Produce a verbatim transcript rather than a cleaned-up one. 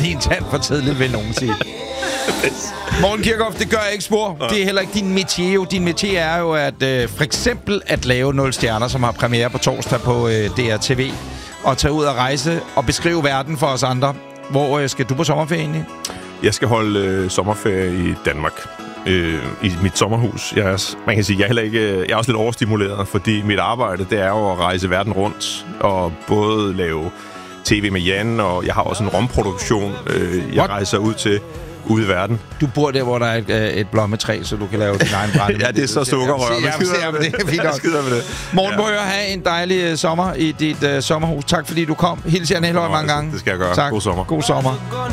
din tand for tidligt, vil nogen sige. Morten Kirchhoff, det gør jeg ikke spor. Ja. Det er heller ikke din métier. Din métier er jo at øh, for eksempel at lave nul stjerner, som har premiere på torsdag på øh, D R T V, og tage ud og rejse og beskrive verden for os andre. Hvor øh, skal du på sommerferie egentlig? Jeg skal holde øh, sommerferie i Danmark. Øh, I mit sommerhus. Jeg er, man kan sige, jeg er, heller ikke, jeg er også lidt overstimuleret, fordi mit arbejde, det er jo at rejse verden rundt, og både lave tv med Jan, og jeg har også en romproduktion, øh, jeg What? rejser ud til ude i verden. Du bor der, hvor der er et, øh, et blommetræ, så du kan lave din egen brænde. Ja, det er så sukkerrør. Jeg skider med det. Fint nok. Morten, må jeg have en dejlig uh, sommer i dit uh, sommerhus. Tak fordi du kom. Hils Jan Elhøj mange gange. Det skal jeg gøre. Tak. God sommer. God sommer.